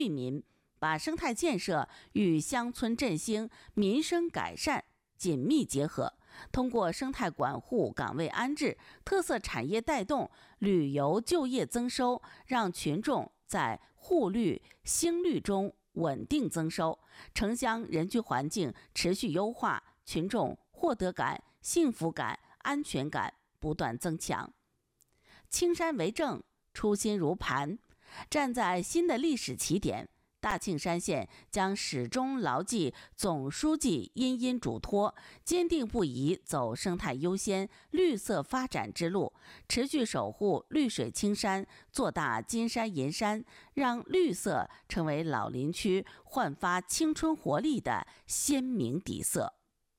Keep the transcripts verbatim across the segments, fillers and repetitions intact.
居民，把生态建设与乡村振兴、民生改善紧密结合，通过生态管护、岗位安置、特色产业带动、旅游就业增收，让群众在户绿、兴绿中稳定增收，城乡人居环境持续优化，群众获得感、幸福感、安全感不断增强。青山为证，初心如磐，站在新的历史起点，大庆山县将始终牢记总书记殷殷嘱托，坚定不移走生态优先、绿色发展之路，持续守护绿水青山，做大金山银山，让绿色成为老林区焕发青春活力的鲜明底色。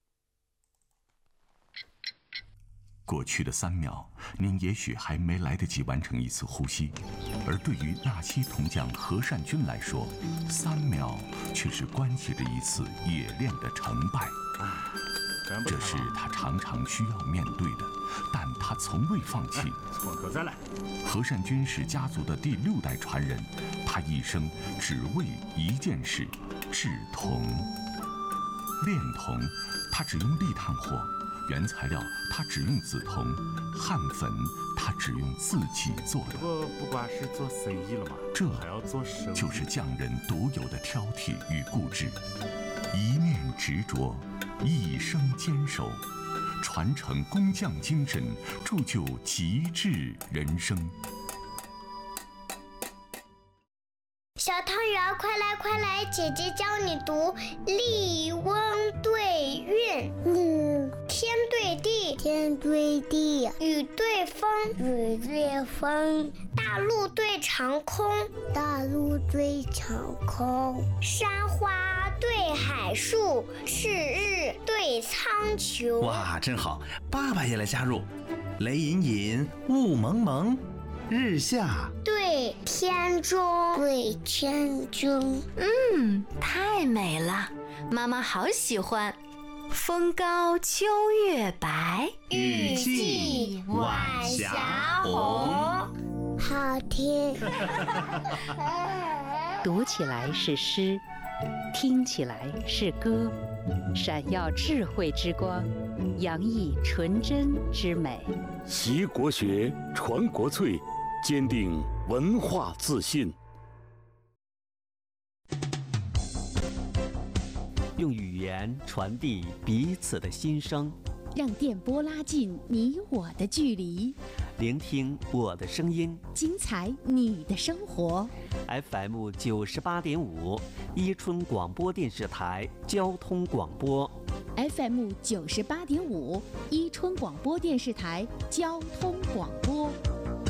过去的三秒，您也许还没来得及完成一次呼吸，而对于纳西铜匠何善军来说，三秒却是关系着一次冶炼的成败。这是他常常需要面对的，但他从未放弃。 从头再来。 何善军是家族的第六代传人，他一生只为一件事：制铜。炼铜，他只用立炭火。原材料它只用紫铜，焊粉它只用自己做的。 不不光是做生意了嘛， 这还要做生意， 就是匠人独有的挑剔与固执，一念执着，一生坚守，传承工匠精神，铸就极致人生。 小汤圆，快来快来，姐姐教你读立翁对韵。嗯，天对地，天对地；雨对风，雨对风；大陆对长空，大陆对长空；山花对海树，赤日对苍穹。 哇，真好！爸爸也来加入。雷隐隐，雾蒙蒙，日下对天中，对天中。 嗯，太美了，妈妈好喜欢。风高秋月白， 玉砌晚霞红。好听。 读起来是诗，听起来是歌，闪耀智慧之光，洋溢纯真之美。 习国学，传国粹，坚定文化自信。 用语言传递彼此的心声， 让电波拉近你我的距离， 聆听我的声音， 精彩你的生活。 F M 九十八点五，伊春广播电视台交通广播。 F M 九十八点五，伊春广播电视台交通广播。